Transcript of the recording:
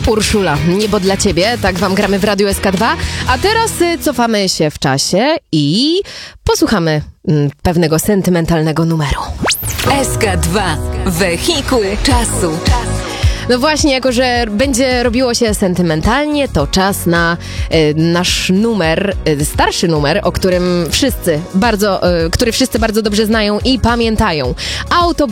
Urszula, niebo dla ciebie, tak wam gramy w Radiu SK2, a teraz cofamy się w czasie i posłuchamy pewnego sentymentalnego numeru. SK2, wehikuł czasu. No właśnie, jako że będzie robiło się sentymentalnie, to czas na nasz numer, starszy numer, o którym który wszyscy bardzo dobrze znają i pamiętają.